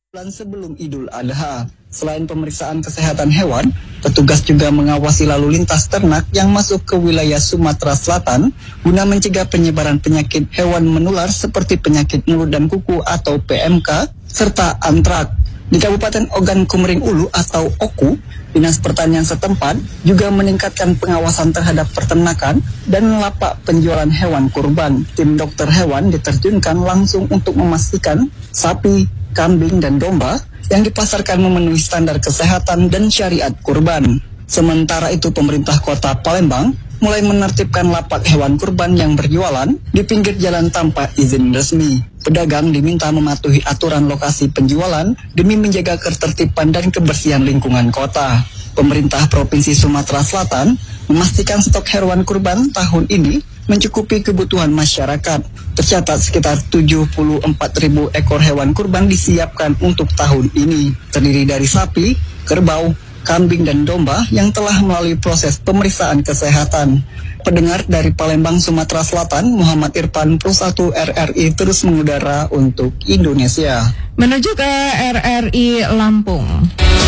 Bulan sebelum Idul Adha, selain pemeriksaan kesehatan hewan, petugas juga mengawasi lalu lintas ternak yang masuk ke wilayah Sumatera Selatan guna mencegah penyebaran penyakit hewan menular seperti penyakit mulut dan kuku atau PMK serta antrak. Di Kabupaten Ogan Komering Ulu atau OKU, Dinas Pertanian setempat juga meningkatkan pengawasan terhadap peternakan dan lapak penjualan hewan kurban. Tim dokter hewan diterjunkan langsung untuk memastikan sapi, kambing, dan domba yang dipasarkan memenuhi standar kesehatan dan syariat kurban. Sementara itu, pemerintah kota Palembang mulai menertibkan lapak hewan kurban yang berjualan di pinggir jalan tanpa izin resmi. Pedagang diminta mematuhi aturan lokasi penjualan demi menjaga ketertiban dan kebersihan lingkungan kota. Pemerintah Provinsi Sumatera Selatan memastikan stok hewan kurban tahun ini mencukupi kebutuhan masyarakat. Tercatat sekitar 74.000 ekor hewan kurban disiapkan untuk tahun ini, terdiri dari sapi, kerbau, kambing, dan domba yang telah melalui proses pemeriksaan kesehatan. Pendengar dari Palembang, Sumatera Selatan, Muhammad Irfan, Plus 1 RRI terus mengudara untuk Indonesia. Menuju ke RRI Lampung.